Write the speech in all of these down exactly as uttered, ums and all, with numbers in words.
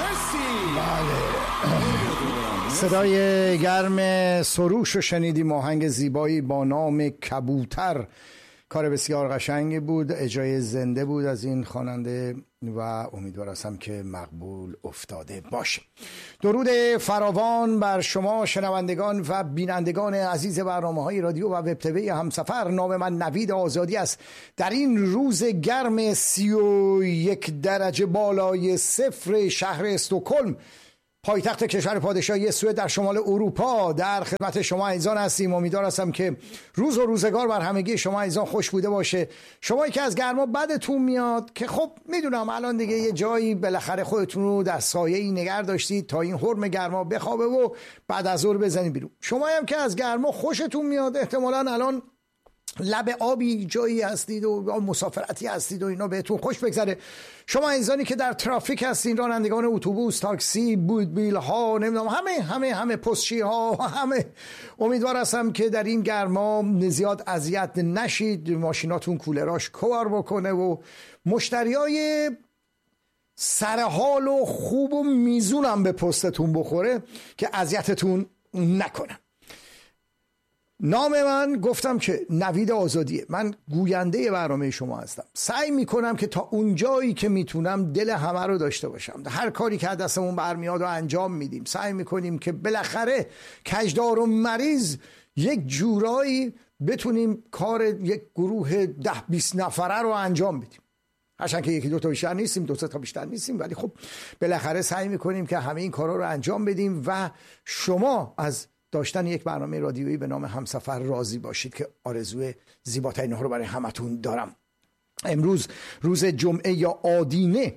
صدای گرم سروش رو شنیدیم، آهنگ زیبایی با نام کبوتر. کار بسیار قشنگی بود، اجرای زنده بود از این خواننده و امیدوار هستم که مقبول افتاده باشه. درود فراوان بر شما شنوندگان و بینندگان عزیز برنامه‌های رادیو و وب تیوی همسفر. نام من نوید آزادی است. در این روز گرم سی و یک درجه بالای صفر شهر استکهلم، پایتخت کشور پادشاهی سوئد در شمال اروپا، در خدمت شما عزیزان هستیم. امیدوار هستم که روز و روزگار بر همگی شما عزیزان خوش بوده باشه. شمایی که از گرما بدتون میاد، که خب میدونم الان دیگه یه جایی بالاخره خودتون رو در سایه‌ای نگه داشتید تا این حرم گرما بخوابه و بعد از ظهر بزنید بیرون. شمایی هم که از گرما خوشتون میاد، احتمالاً الان لب آبی جایی هستید و مسافرتی هستید و اینا بهتون خوش بگذره. شما عزیزانی که در ترافیک هستین، رانندگان اتوبوس، تاکسی، بودبیل ها، نمیدونم همه همه همه پستچی ها همه، امیدوار هستم که در این گرما زیاد اذیت نشید، ماشیناتون کولراش کار بکنه و مشتریای سرحال و خوب و میزون هم به پستتون بخوره که اذیتتون نکنه. نام من گفتم که نوید آزادیه. من گوینده برنامه شما هستم. سعی میکنم که تا اون جایی که میتونم دل همه رو داشته باشم. هر کاری که دستمون برمیاد رو انجام میدیم. سعی میکنیم که بالاخره کجدار و مریض یک جورایی بتونیم کار یک گروه ده بیست نفره رو انجام بدیم. هرچند که یکی دو تا بیشتر نیستیم، دو سه تا بیشتر نیستیم، ولی خب بالاخره سعی میکنیم که همه این کارا رو انجام بدیم و شما از داشتن یک برنامه رادیویی به نام همسفر راضی باشید که آرزوی زیباترین ها رو برای همتون دارم. امروز روز جمعه یا آدینه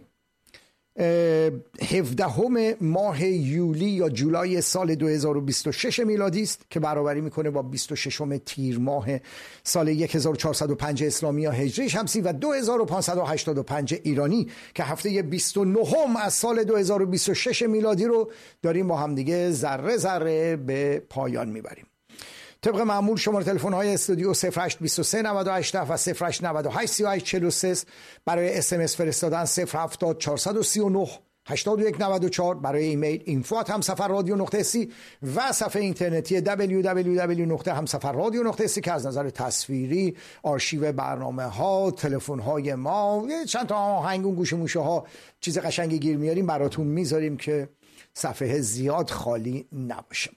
هفدهم ماه یولی یا جولای سال دو هزار و بیست و شش میلادی است که برابری میکنه با بیست و ششم تیر ماه سال هزار و چهارصد و پنج اسلامی یا هجری شمسی و دو هزار و پانصد و هشتاد و پنج ایرانی که هفته بیست و نه از سال دو هزار و بیست و شش میلادی رو داریم با همدیگه ذره ذره به پایان میبریم. طبق معمول شماره تلفن های استودیو صفر هشت دو سه نه هشت و صفر هشت نه هشت سه هشت چهار سه برای اس ام اس فرستادن صفر هفتاد چهارصد و سی و نه هشتاد و یک نود و چهار، برای ایمیل اینفو ات همسفر رادیو نقطه سی و صفحه اینترنتی دبلیو دبلیو دبلیو نقطه همسفر رادیو نقطه سی که از نظر تصویری آرشیو برنامه ها، تلفن های ما، چند تا آهنگ و گوش موشه ها چیز قشنگی گیر میاریم براتون میذاریم که صفحه زیاد خالی نباشه.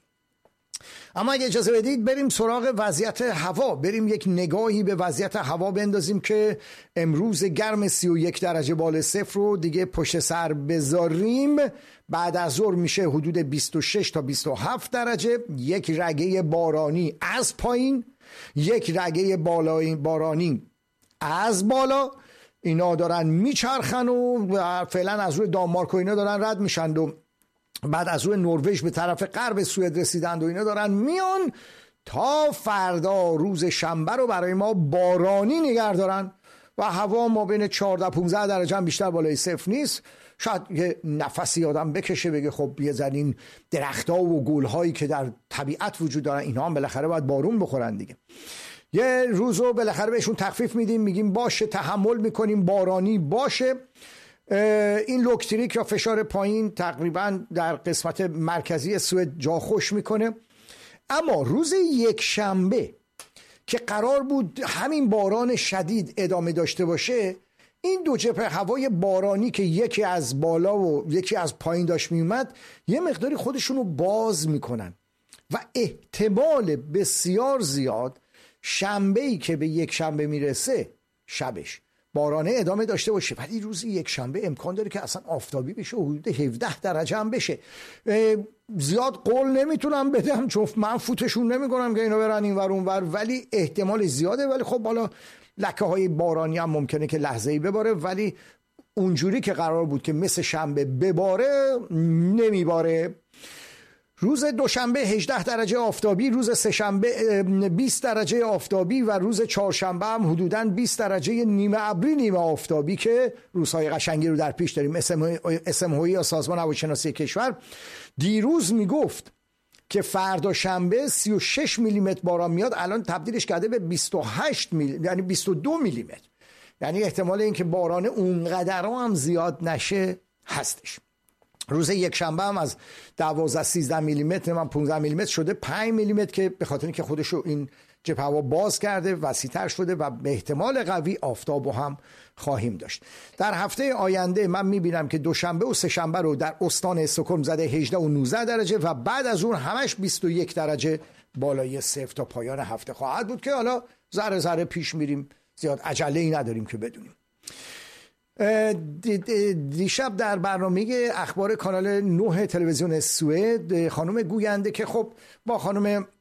اما اگه اجازه بدید بریم سراغ وضعیت هوا، بریم یک نگاهی به وضعیت هوا بندازیم که امروز گرم سی و یک درجه بالای صفر رو دیگه پشت سر بذاریم. بعد از ظهر میشه حدود بیست و شش تا بیست و هفت درجه، یک رگه بارانی از پایین، یک رگه بالای بارانی از بالا، اینا دارن میچرخن و فعلا از روی دانمارک و اینا دارن رد میشن و بعد از روی نروژ به طرف غرب سوئد رسیدند و اینا دارن میان تا فردا روز شنبه رو برای ما بارانی نگه دارن و هوا ما بین چهارده پانزده درجه هم بیشتر بالای صفر نیست. شاید یه نفسی آدم بکشه بگه خب یه زنین درخت‌ها و گل‌هایی که در طبیعت وجود دارن اینا هم بالاخره باید بارون بخورن دیگه. یه روزو بالاخره بهشون تخفیف میدیم، میگیم باشه، تحمل میکنیم، بارانی باشه. این لوکتریک یا فشار پایین تقریبا در قسمت مرکزی سوئد جا خوش میکنه. اما روز یک شنبه که قرار بود همین باران شدید ادامه داشته باشه، این دو جبهه هوای بارانی که یکی از بالا و یکی از پایین داشت میومد یه مقداری خودشونو باز میکنن و احتمال بسیار زیاد شنبه‌ای که به یک شنبه میرسه شبش بارانه ادامه داشته باشه، ولی روز یک شنبه امکان داره که اصلا آفتابی بشه و حدود هفده درجه هم بشه. زیاد قول نمیتونم بدم چون من فوتشون نمیکنم که اینا برن این ور اون ور، ولی احتمال زیاده. ولی خب بالا لکه های بارانی هم ممکنه که لحظه‌ای بباره، ولی اونجوری که قرار بود که مثل شنبه بباره نمیباره. روز دوشنبه هجده درجه آفتابی، روز سه‌شنبه بیست درجه آفتابی و روز چهارشنبه هم حدوداً بیست درجه نیمه ابری نیمه آفتابی که روزهای قشنگی رو در پیش داریم. اسم هویی یا سازمان هواشناسی کشور دیروز میگفت که فردا شنبه سی و شش میلیمتر باران میاد، الان تبدیلش کرده به بیست و هشت میلی، یعنی بیست و دو میلیمتر، یعنی احتمال اینکه باران اونقدر هم زیاد نشه هستش. روز یک شنبه هم از دوازده سیزده میلی متر من پانزده میلی متر شده پنج میلی متر که به خاطر اینکه خودشو این جبهه هوا باز کرده وسیع‌تر شده و به احتمال قوی آفتاب هم خواهیم داشت. در هفته آینده من میبینم که دوشنبه و سه شنبه رو در استان استکهلم زده هجده و نوزده درجه و بعد از اون همش بیست و یک درجه بالای صفر تا پایان هفته خواهد بود که حالا ذره ذره پیش میریم، زیاد عجله ای نداریم که بدونیم. دیشب در برنامه اخبار کانال نه تلویزیون سوئد خانم گوینده که خب با خانم